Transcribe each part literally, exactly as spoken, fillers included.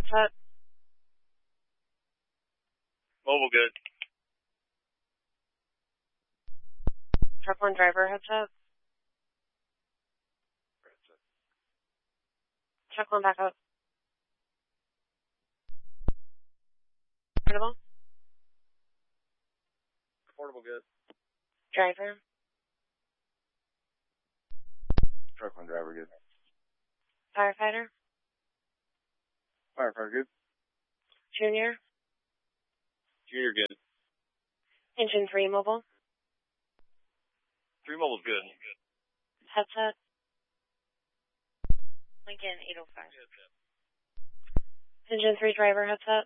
headset. Mobile good. Truck one driver headset. Truck one backup. Portable. Portable good. Driver. Truck one driver good. Firefighter. Firefighter good. Junior. Junior good. Engine three mobile. Three mobile's good. Headset. Lincoln eight oh five. Engine three driver headset.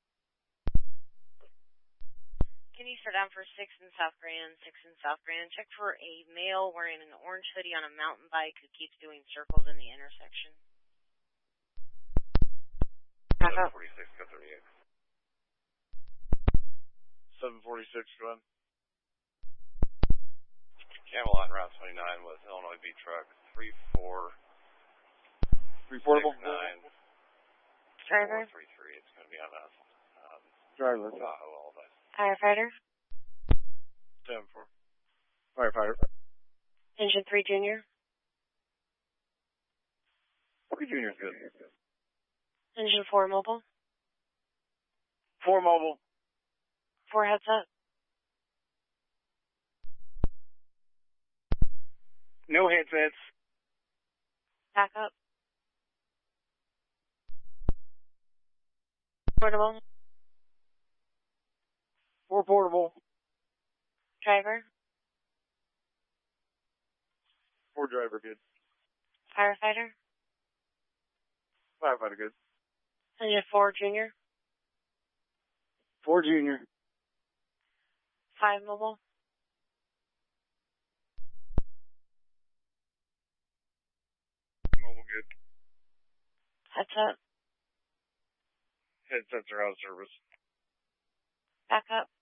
Can you start down for six in South Grand, six in South Grand? Check for a male wearing an orange hoodie on a mountain bike who keeps doing circles in the intersection. Back up. seven forty-six, go thirty-eight. seven forty-six, go ahead. Camelot Route twenty-nine with Illinois B truck three four. Three portable? nine. Driver. four three three, it's going to be on us. Um, Driver. Tahoe, all that. Firefighter. seven four. Firefighter. Engine three junior. Three junior's good. Engine four mobile. Four mobile. Four headset. No headsets. Back up. Portable. Four portable. Driver. Four driver good. Firefighter. Firefighter good. Engine four junior. Four junior. Five mobile. Mobile good. Headset. Headsets are out of service. Back up.